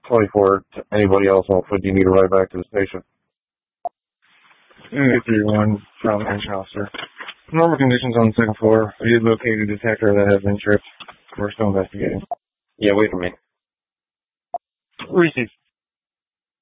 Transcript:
24 to anybody else. Hopefully, do you need to ride back to the station? 331 from engine officer. Normal conditions on the second floor. We did locate a detector that has been tripped. We're still investigating. Yeah, wait for me. Receive.